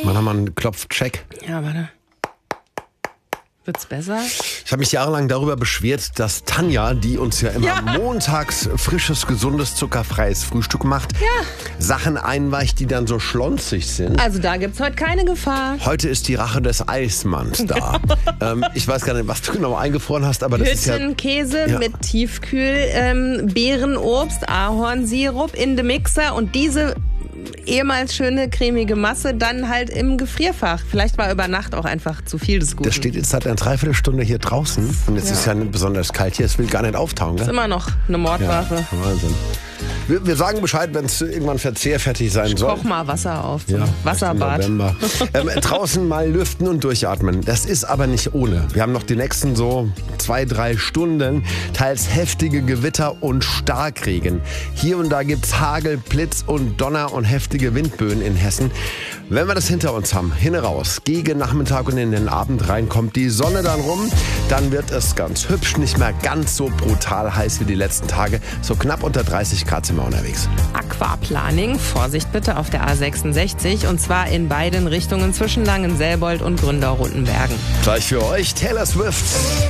Machen wir einen Klopfcheck. Ja, warte. Wird's besser? Ich habe mich jahrelang darüber beschwert, dass Tanja, die uns ja immer montags frisches, gesundes, zuckerfreies Frühstück macht, Sachen einweicht, die dann so schlonzig sind. Also da gibt's heute keine Gefahr. Heute ist die Rache des Eismanns da. Ich weiß gar nicht, was du genau eingefroren hast, aber das ist ja... Hüttenkäse mit Tiefkühl, Beerenobst, Ahornsirup in den Mixer und diese ehemals schöne cremige Masse dann halt im Gefrierfach. Vielleicht war über Nacht auch einfach zu viel des Guten. Das steht jetzt seit einer Dreiviertelstunde hier draußen und jetzt ist ja nicht besonders kalt hier. Es will gar nicht auftauen, Ist gell? immer noch eine Mordwaffe. Ja, Wahnsinn. Wir sagen Bescheid, wenn es irgendwann verzehrfertig sein soll. Koch mal Wasser auf. Ja, Wasserbad. Draußen mal lüften und durchatmen. Das ist aber nicht ohne. Wir haben noch die nächsten so 2-3 Stunden, teils heftige Gewitter und Starkregen. Hier und da gibt's Hagel, Blitz und Donner und heftige Windböen in Hessen. Wenn wir das hinter uns haben, hin raus, gegen Nachmittag und in den Abend rein, kommt die Sonne dann rum, dann wird es ganz hübsch, nicht mehr ganz so brutal heiß wie die letzten Tage. So knapp unter 30 Grad sind wir unterwegs. Aquaplaning, Vorsicht bitte auf der A66 und zwar in beiden Richtungen zwischen Langenselbold und Gründau-Ruttenbergen. Gleich für euch Taylor Swift.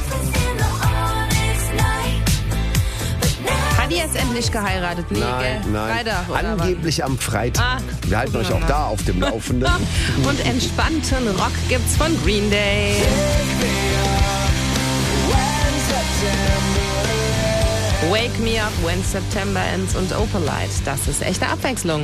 Hat die jetzt endlich geheiratet? Nee, Nein. Freitag oder Angeblich am Freitag. Wir halten euch auch mal. da auf dem Laufenden. Und entspannten Rock gibt's von Green Day. Wake Me Up When September Ends und Opalite. Das ist echte Abwechslung.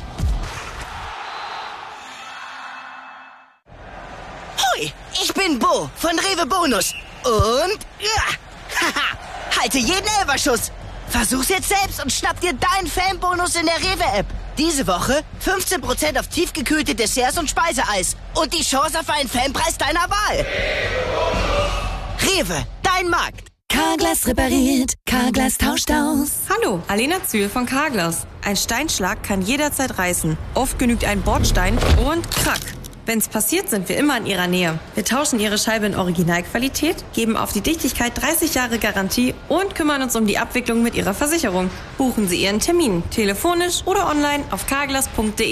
Hoi, ich bin Bo von Rewe Bonus. Und halte jeden Elferschuss. Versuch's jetzt selbst und schnapp dir deinen Fanbonus in der Rewe-App. Diese Woche 15% auf tiefgekühlte Desserts und Speiseeis. Und die Chance auf einen Fanpreis deiner Wahl. Rewe, dein Markt. Carglass repariert, Carglass tauscht aus. Hallo, Alena Zühl von Carglass. Ein Steinschlag kann jederzeit reißen. Oft genügt ein Bordstein und krack. Wenn's passiert, sind wir immer in Ihrer Nähe. Wir tauschen Ihre Scheibe in Originalqualität, geben auf die Dichtigkeit 30 Jahre Garantie und kümmern uns um die Abwicklung mit Ihrer Versicherung. Buchen Sie Ihren Termin, telefonisch oder online auf carglass.de.